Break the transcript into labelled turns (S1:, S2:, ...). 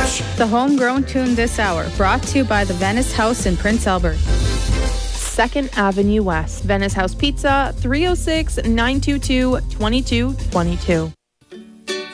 S1: The homegrown tune this hour, brought to you by the Venice House in Prince Albert.
S2: 2nd Avenue West, Venice House Pizza, 306-922-2222.